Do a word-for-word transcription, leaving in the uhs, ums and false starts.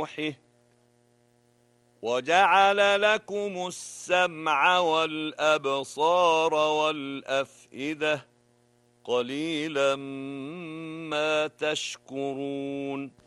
روحه وجعل لكم السمع والأبصار والأفئدة قليلا ما تشكرون.